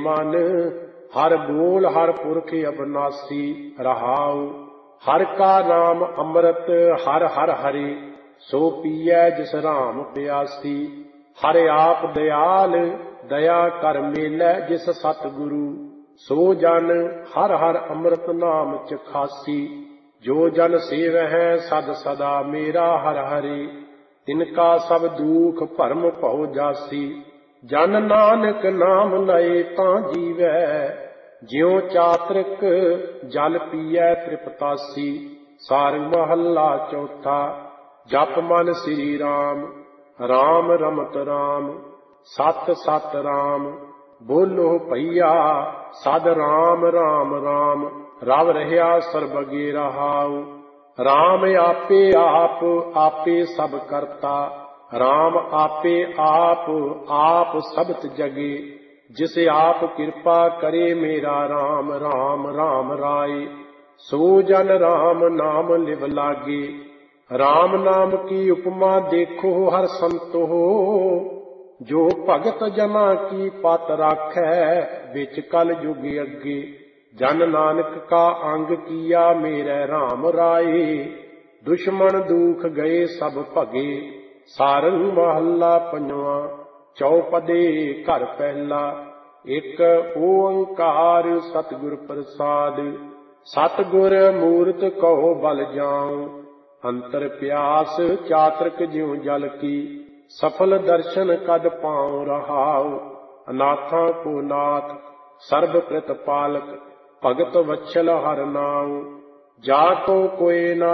मन हर बोल हर पुरख अबनासी रहाऊ। हर का नाम अमृत हर हर हरि सो पियै जिस राम प्यासी। हर आप दयाल दया कर मेलै जिस सतगुरु सो जन हर हर अमृत नाम चखासी। जो जन सेवह सद सदा मेरा हर हरि तिनका सब दुख भरम भउ जासी। जन नानक नाम लए तां जीवै ज्यों चातृक जल पीऐ तृपतासी। सारंग महला चौथा। जप मन श्री राम राम रमत राम सत सत राम बोलो भैया सद राम राम राम रव रहा सर्बगे रहाऊ। राम आपे आप आपे सब करता राम आपे आप सबत जगे। जिसे आप कृपा करे मेरा राम राम राम राय सो जन राम नाम लिव लागे। राम नाम की उपमा देखो हर संतो जो भगत जना की पत राखै बिच कल युग अगे। जन नानक का अंग किया मेरे राम राय दुश्मन दुख गए सब भगे। सारंग महला पंजवा। चौपदे घर पहला। एक ओंकार सतगुर प्रसाद। सतगुर मूरत कहो बल जाऊं अंतर प्यास चातृक ज्यों जल की। सफल दर्शन कद पाऊं रहाऊ। अनाथा को नाथ सर्ब प्रतिपालक भगत वत्सल हर नाऊ। जाको कोय न